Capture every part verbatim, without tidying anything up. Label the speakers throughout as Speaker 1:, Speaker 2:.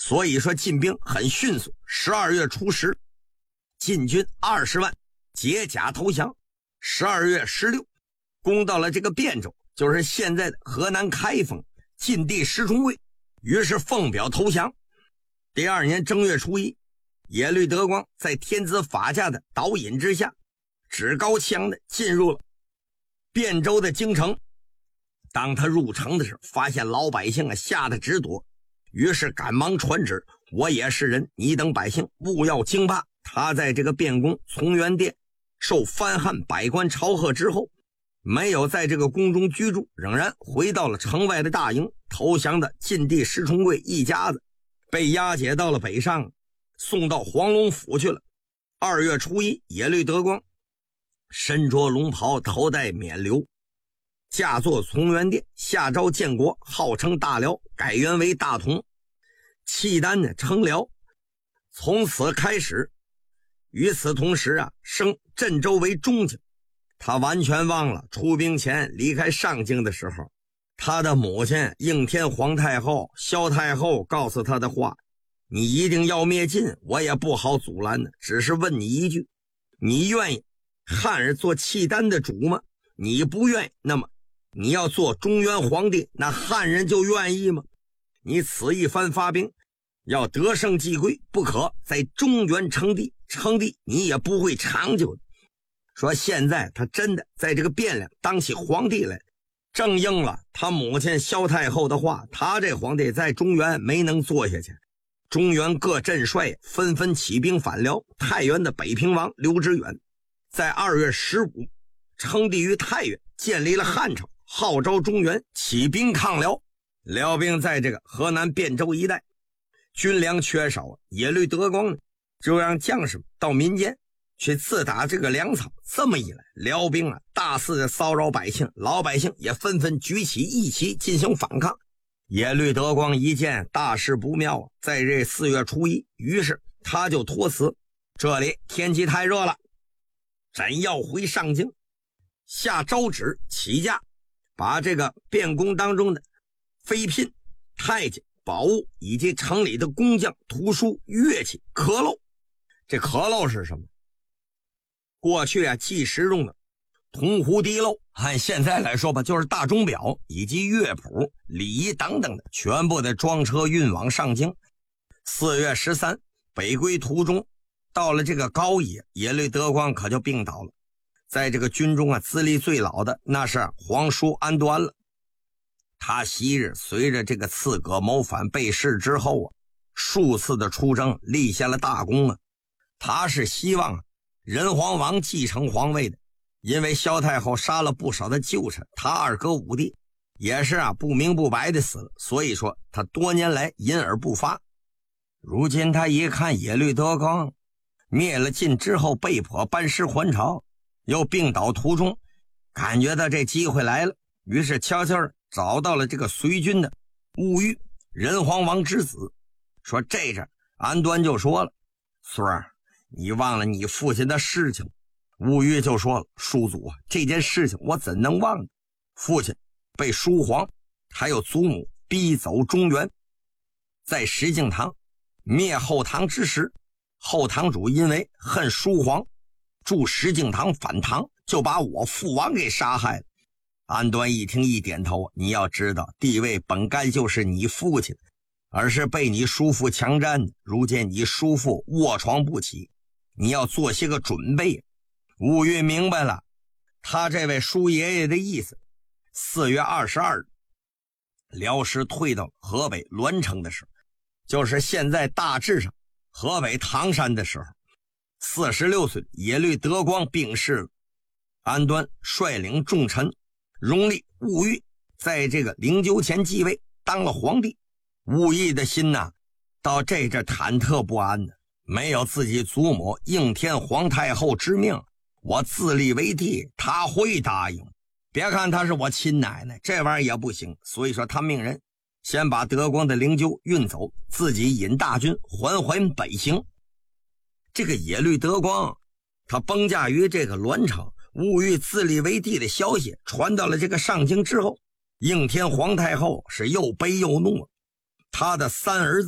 Speaker 1: 所以说进兵很迅速。十二月初十，晋军二十万解甲投降。十二月十六，攻到了这个汴州，就是现在的河南开封。晋帝石重贵于是奉表投降。第二年正月初一，耶律德光在天子法驾的导引之下，趾高气扬的进入了汴州的京城。当他入城的时候，发现老百姓啊吓得直躲，于是赶忙传旨：我也是人，你等百姓勿要惊怕。他在这个汴宫从元殿受藩汉百官朝贺之后，没有在这个宫中居住，仍然回到了城外的大营。投降的晋帝石重贵一家子被押解到了北上，送到黄龙府去了。二月初一，耶律德光身着龙袍，头戴冕旒，驾坐从元殿，下诏建国，号称大辽，改元为大同，契丹呢称辽。从此开始，与此同时啊，升镇州为中京。他完全忘了出兵前离开上京的时候，他的母亲应天皇太后、萧太后告诉他的话：你一定要灭晋，我也不好阻拦的，只是问你一句，你愿意汉儿做契丹的主吗？你不愿意，那么你要做中原皇帝，那汉人就愿意吗？你此一番发兵，要得胜即归，不可在中原称帝，称帝你也不会长久的。说现在他真的在这个汴梁当起皇帝来，正应了他母亲萧太后的话，他这皇帝在中原没能做下去。中原各镇帅纷纷起兵反辽，太原的北平王刘知远在二月十五称帝于太原，建立了汉朝，号召中原起兵抗辽。辽兵在这个河南汴州一带军粮缺少，耶律德光呢就让将士到民间去自打这个粮草。这么一来，辽兵啊大肆的骚扰百姓，老百姓也纷纷举起义旗进行反抗。耶律德光一见大事不妙啊，在这四月初一，于是他就托辞，这里天气太热了，朕要回上京，下诏旨起驾，把这个汴宫当中的妃嫔、太监、宝物以及城里的工匠、图书、乐器、刻漏。这刻漏是什么？过去啊计时用的铜壶滴漏，按现在来说吧，就是大钟表以及乐谱、礼仪等等的，全部的装车运往上京。四月十三，北归途中到了这个高野，耶律德光可就病倒了。在这个军中啊，资历最老的那是皇叔安端了。他昔日随着这个刺戈谋反被弑之后啊，数次的出征，立下了大功啊。他是希望啊仁皇王继承皇位的，因为萧太后杀了不少的旧臣，他二哥武帝也是啊不明不白的死了，所以说他多年来隐而不发。如今他一看耶律德光灭了晋之后被迫班师还朝，又病倒途中，感觉到这机会来了，于是悄悄地找到了这个随军的兀玉，仁皇王之子，说这阵安端就说了：孙儿，你忘了你父亲的事情。兀玉就说了：叔祖啊，这件事情我怎能忘呢？父亲被叔皇还有祖母逼走中原，在石敬瑭灭后唐之时，后唐主因为恨叔皇，助石敬瑭反唐，就把我父王给杀害了。安端一听一点头，你要知道地位本该就是你父亲，而是被你叔父强占的，如今你叔父卧床不起，你要做些个准备。兀玉明白了他这位叔爷爷的意思。四月二十二日，辽师退到河北栾城的时候，就是现在大致上河北唐山的时候，四十六岁耶律德光病逝了。安端率领重臣荣立兀玉在这个灵柩前继位，当了皇帝。兀玉的心呐到这阵忐忑不安呢，没有自己祖母应天皇太后之命，我自立为帝，他会答应？别看他是我亲奶奶，这玩意儿也不行。所以说他命人先把德光的灵柩运走，自己引大军缓缓北行。这个耶律德光他崩驾于这个栾城，兀玉自立为帝的消息传到了这个上京之后，应天皇太后是又悲又怒。他的三儿子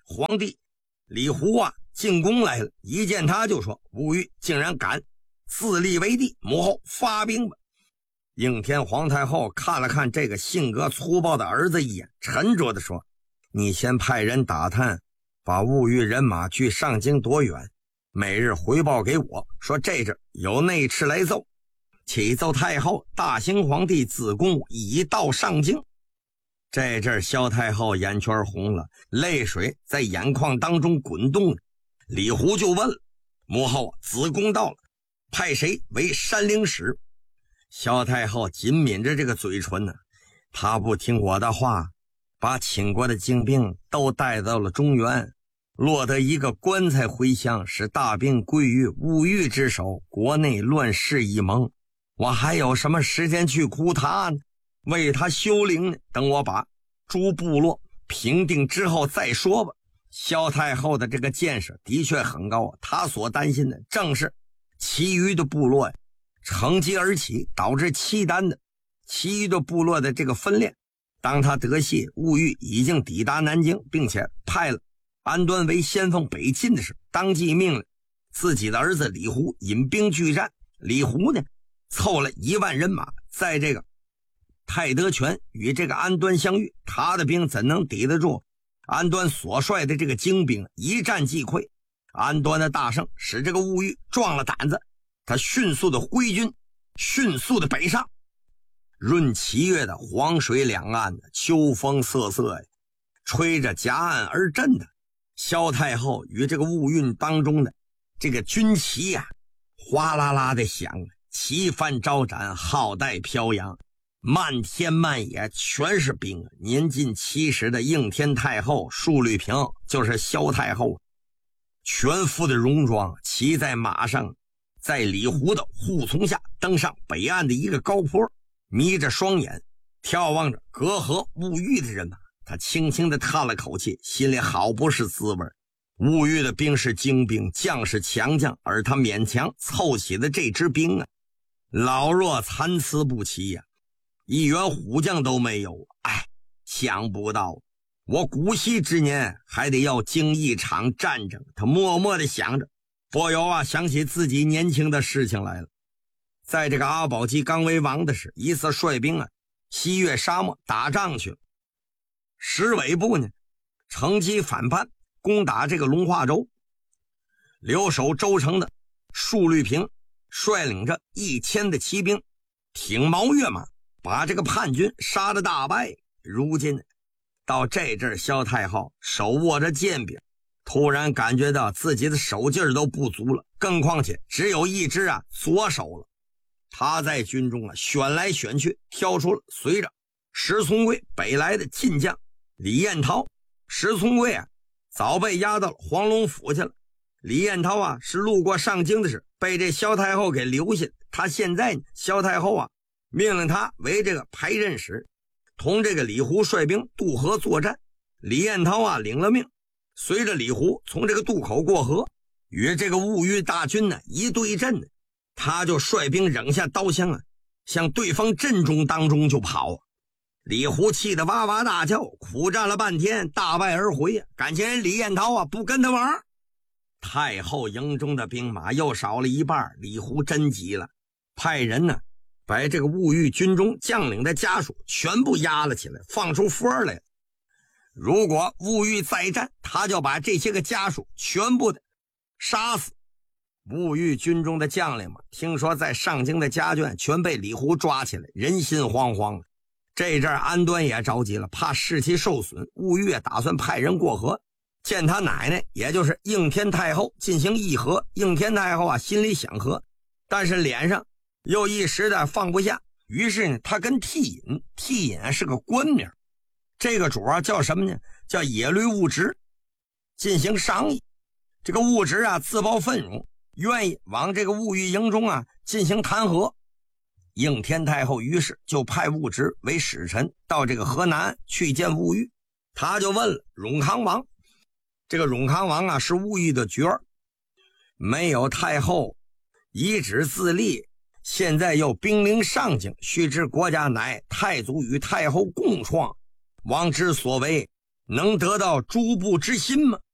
Speaker 1: 皇帝李胡啊进宫来了，一见他就说：吴玉竟然敢自立为帝，母后发兵吧。应天皇太后看了看这个性格粗暴的儿子一眼，沉着地说：你先派人打探，把兀玉人马距上京多远，每日回报给我，说这阵有内侍来奏，启奏太后，大兴皇帝自宫已到上京。这阵萧太后眼圈红了，泪水在眼眶当中滚动着。李胡就问了：母后，子宫到了，派谁为山陵使？萧太后紧抿着这个嘴唇呢，他不听我的话，把秦国的精兵都带到了中原，落得一个棺材回乡，使大兵归于兀玉之手，国内乱世一蒙。我还有什么时间去哭他呢？为他修陵呢？等我把诸部落平定之后再说吧。萧太后的这个见识的确很高啊，她所担心的正是其余的部落呀乘机而起，导致契丹的其余的部落的这个分裂。当他得悉兀玉已经抵达南京，并且派了安端为先锋北进的时候，当即命令自己的儿子李胡引兵拒战。李胡呢凑了一万人马，在这个太德泉与这个安端相遇，他的兵怎能抵得住安端所率的这个精兵？一战即溃。安端的大胜使这个兀玉壮了胆子，他迅速的挥军，迅速的北上。闰七月的黄水两岸的秋风瑟瑟呀，吹着夹岸而震的萧太后与这个兀运当中的这个军旗呀、啊，哗啦啦的响，旗帆招展，号带飘扬，漫天漫野全是兵。年近七十的应天太后束律平，就是萧太后，全副的戎装，骑在马上，在李胡的护从下登上北岸的一个高坡，眯着双眼眺望着隔河兀玉的人马。他轻轻地叹了口气，心里好不是滋味。兀玉的兵是精兵，将是强将，而他勉强凑起的这支兵啊，老弱参差不齐呀、啊，一员虎将都没有。哎，想不到我古稀之年还得要经一场战争。他默默地想着，不由啊想起自己年轻的事情来了。在这个阿保机刚为王的时，一次率兵啊西越沙漠打仗去了。石尾部呢乘机反叛，攻打这个龙化州。留守州城的束律平率领着一千的骑兵挺矛跃马，把这个叛军杀得大败。如今到这阵，萧太后手握着剑柄，突然感觉到自己的手劲都不足了，更况且只有一只啊左手了。他在军中啊选来选去，挑出了随着石聪贵北来的晋将李彦涛。石聪贵啊早被押到了黄龙府去了，李彦涛啊是路过上京的时被这萧太后给留下。他现在呢，萧太后啊命令他为这个排任使，同这个李胡率兵渡河作战。李彦涛啊领了命，随着李胡从这个渡口过河，与这个兀玉大军呢一对阵呢，他就率兵扔下刀枪啊，向对方阵中当中就跑。李胡气得哇哇大叫，苦战了半天，大败而回。感情人李彦涛啊不跟他玩。太后营中的兵马又少了一半，李胡真急了，派人呢把这个兀玉军中将领的家属全部押了起来，放出符儿来。如果兀玉再战，他就把这些个家属全部的杀死。兀玉军中的将领们听说在上京的家眷全被李胡抓起来，人心惶惶。这阵安端也着急了，怕士气受损，兀玉打算派人过河见他奶奶，也就是应天太后进行议和。应天太后啊心里想和，但是脸上又一时的放不下，于是呢他跟替尹，替尹是个官名，这个主啊叫什么呢？叫野律务职，进行商议。这个务职啊自报愤辱，愿意往这个兀玉营中啊进行弹劾。应天太后于是就派务职为使臣到这个河南去见兀玉。他就问了永康王，这个永康王啊是兀玉的角儿，没有太后遗旨自立，现在又兵临上京，须知国家乃太祖与太后共创，王之所为能得到诸部之心吗？